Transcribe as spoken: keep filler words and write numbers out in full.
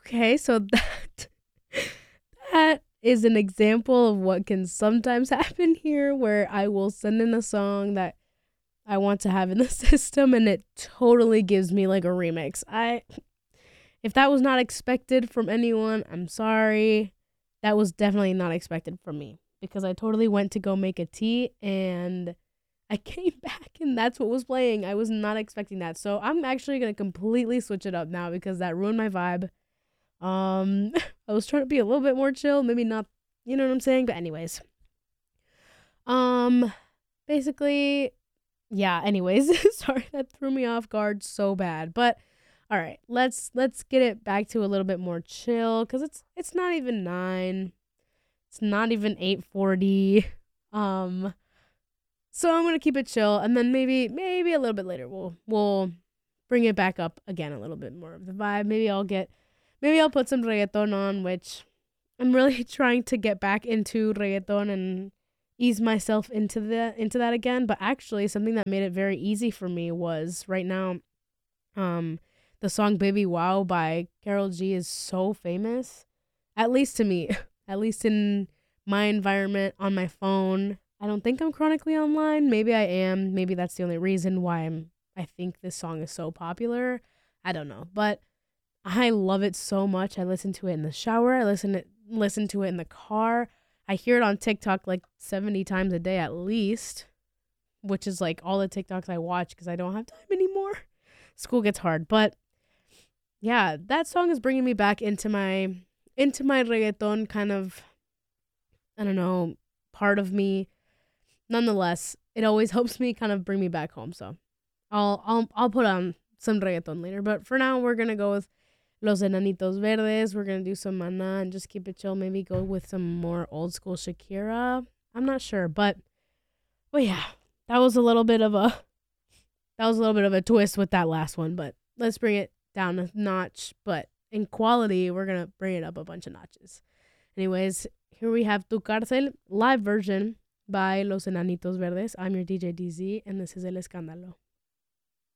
Okay, so that that is an example of what can sometimes happen here, where I will send in a song that I want to have in the system and it totally gives me like a remix. I if that was not expected from anyone, I'm sorry. That was definitely not expected from me because I totally went to go make a tea and I came back and that's what was playing. I was not expecting that. So I'm actually going to completely switch it up now because that ruined my vibe. Um I was trying to be a little bit more chill, maybe not, you know what I'm saying? But anyways. Um basically yeah, anyways, sorry that threw me off guard so bad. But all right, let's let's get it back to a little bit more chill cuz it's it's not even nine. It's not even eight forty. Um so I'm going to keep it chill and then maybe maybe a little bit later we'll we'll bring it back up again a little bit more of the vibe. Maybe I'll get maybe I'll put some reggaeton on, which I'm really trying to get back into reggaeton and ease myself into the into that again. But actually, something that made it very easy for me was right now, um, the song "Baby Wow" by Karol G is so famous, at least to me, at least in my environment on my phone. I don't think I'm chronically online. Maybe I am. Maybe that's the only reason why I'm. I think this song is so popular. I don't know, but I love it so much. I listen to it in the shower. I listen to listen to it in the car. I hear it on TikTok like seventy times a day at least, which is like all the TikToks I watch because I don't have time anymore. School gets hard, but yeah, that song is bringing me back into my into my reggaeton kind of, I don't know, part of me. Nonetheless, it always helps me kind of bring me back home. So I'll I'll I'll put on some reggaeton later, but for now we're gonna go with Los Enanitos Verdes. We're going to do some Maná and just keep it chill. Maybe go with some more old school Shakira. I'm not sure, but well, yeah, that was a little bit of a that was a little bit of a twist with that last one, but let's bring it down a notch. But in quality, we're going to bring it up a bunch of notches. Anyways, here we have Tu Cárcel, live version by Los Enanitos Verdes. I'm your D J D Z, and this is El Escándalo.